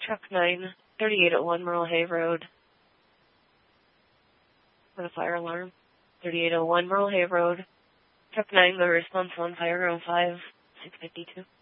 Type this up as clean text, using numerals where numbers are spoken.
Truck 9, 3801 Merle Hay Road. For the fire alarm. 3801 Merle Hay Road. Truck 9, the response on fire 05, 652.